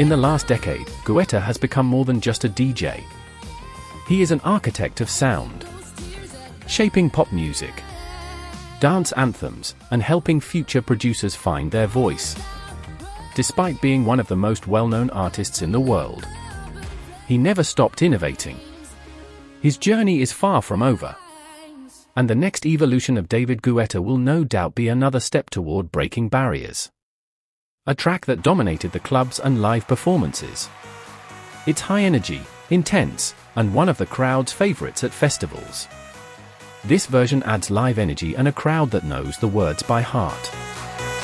In the last decade, Guetta has become more than just a DJ. He is an architect of sound, shaping pop music, dance anthems, and helping future producers find their voice. Despite being one of the most well-known artists in the world, he never stopped innovating. His journey is far from over, and the next evolution of David Guetta will no doubt be another step toward breaking barriers. A track that dominated the clubs and live performances. It's high energy, intense, and one of the crowd's favorites at festivals. This version adds live energy and a crowd that knows the words by heart.